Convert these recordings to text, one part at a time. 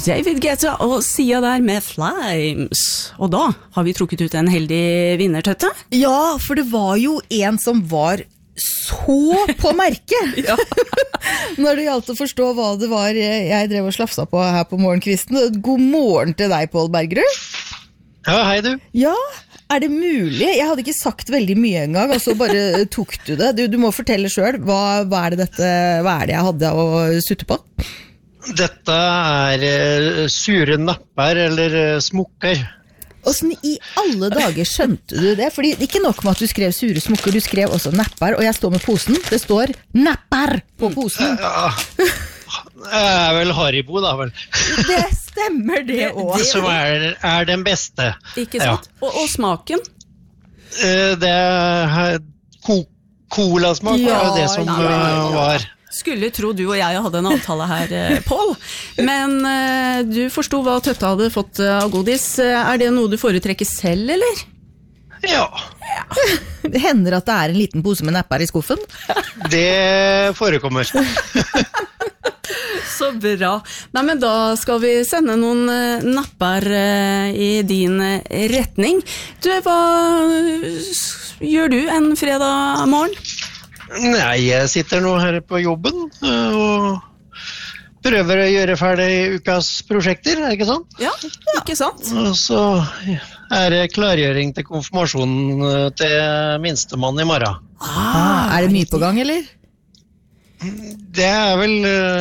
David Guetta og Sia der med Flames. Og da har vi trukket ut en heldig vinner, Tøtte. Ja, for det var jo en som var så på merket. Ja. Når det gjaldt å forstå hva det var jeg drev og slafsa på her på morgenkvisten. God morgen til deg, Pål Bergerud. Ja, hei du. Ja, er det mulig? Jeg hadde ikke sagt veldig mye engang, og så bare tok du det. Du må fortelle selv, hva er det jeg hadde å sutte på? Dette sure napper eller smukker. Hvordan i alle dager skjønte du det? Fordi ikke nok med at du skrev sure smukker, du skrev også napper, og jeg står med posen. Det står napper på posen. Ja, det vel Haribo da, vel. Det stemmer det også. Som den beste. Ikke sant? Ja. Og smaken? Det colasmak var jo det som var. Skulle tro du og jeg hadde en avtale her, Pål. Men du forstod hva Tøtte hadde fått av godis. Er det noe du foretrekker selv, eller? Ja. Det hender at det en liten pose med napper i skuffen. Det forekommer. Så bra. Nei, men da skal vi sende noen napper i din retning. Du, hva gjør du en fredag morgen? Nei, jeg sitter nå her på jobben og prøver å gjøre ferdig ukas prosjekter, ikke sant? Ja, ikke sant? Og så det klargjøring til konfirmasjonen til minstemann i morgen. Er det mye på gang, eller? Det vel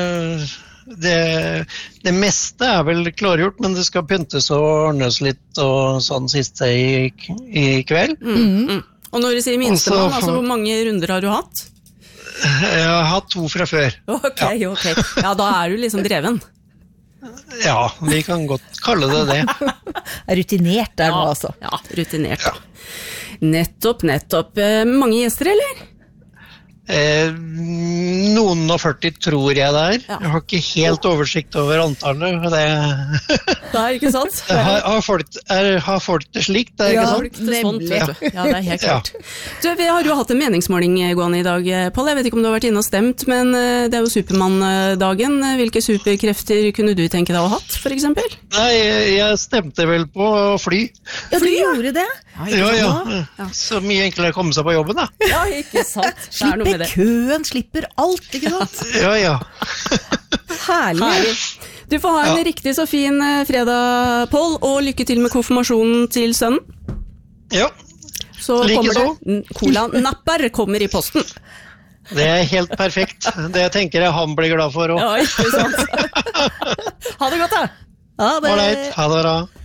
det meste vel klargjort, men det skal pyntes og ordnes litt og sånn siste i kveld. Og når du sier minstemann, altså hvor mange runder har du hatt? Jeg har hatt 2 fra før. Ok. Ja, da du liksom dreven. Ja, vi kan godt kalle det det. Rutinert nå, altså. Ja, rutinert. Ja. Nettopp. Mange gjester, eller? Noen og 40 tror jeg det Ja. Jeg har ikke helt oversikt over antallet. Nei, ikke sant? Har folk det slikt, det ikke sant? Det sånt, vet du. Ja, det helt klart. Du, vi har jo hatt en meningsmåling gående i dag, Pål. Jeg vet ikke om du har vært inne og stemt, men det jo Supermann-dagen. Hvilke superkrefter kunne du tenke deg å ha hatt, for eksempel? Nei, jeg stemte vel på fly. Ja, du gjorde det? Ja. Så mye enklere å komme seg på jobben, da. Ja, ikke sant? Slipper køen, slipper alt, ikke sant? Ja. Herlig. Du får ha en riktig så fin fredag, Pål, og lykke til med konfirmasjonen til sønnen. Ja, så kommer det cola-napper kommer i posten. Det helt perfekt. Det tenker jeg han blir glad for også. Ja, ikke sant? Ha det godt, da. Ha det. Ha det bra.